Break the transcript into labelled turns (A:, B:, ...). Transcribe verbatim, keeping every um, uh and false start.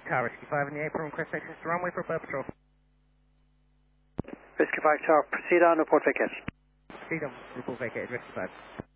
A: Tower Rescue five in the apron, request access to runway for Bird Patrol.
B: Rescue five Tower, proceed on, report vacation.
A: Proceed on, report vacated, Rescue five.